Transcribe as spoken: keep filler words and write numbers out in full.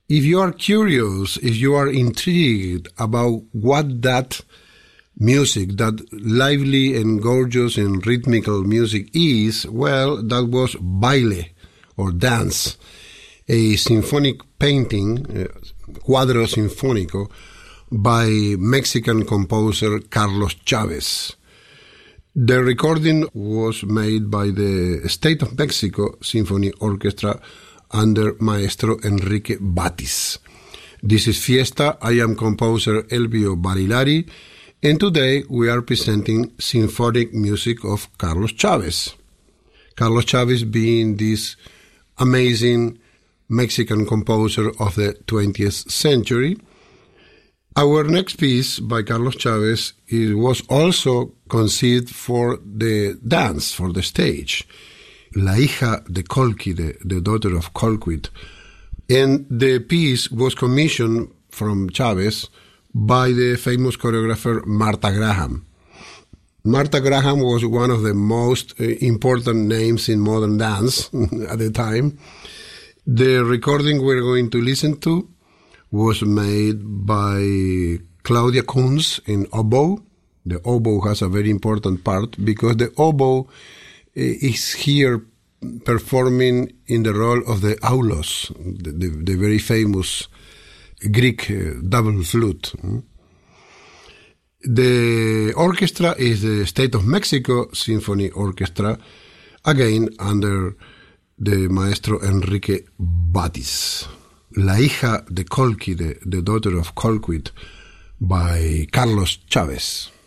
If you are curious, if you are intrigued about what that music, that lively and gorgeous and rhythmical music is, well, that was baile, or dance, a symphonic painting, uh, Cuadro Sinfónico, by Mexican composer Carlos Chávez. The recording was made by the State of Mexico Symphony Orchestra under Maestro Enrique Batis. This is Fiesta. I am composer Elvio Barilari, and today we are presenting symphonic music of Carlos Chávez. Carlos Chávez being this amazing Mexican composer of the twentieth century. Our next piece by Carlos Chávez it was also conceived for the dance, for the stage. La hija de Colqui, the, the daughter of Colquitt. And the piece was commissioned from Chávez by the famous choreographer Martha Graham. Martha Graham was one of the most uh, important names in modern dance at the time. The recording we're going to listen to was made by Claudia Kunz in oboe. The oboe has a very important part because the oboe is here performing in the role of the aulos, the, the, the very famous Greek uh, double flute. The orchestra is the State of Mexico Symphony Orchestra, again under the Maestro Enrique Batis. La hija de Colqui, the, the daughter of Colquitt, by Carlos Chávez.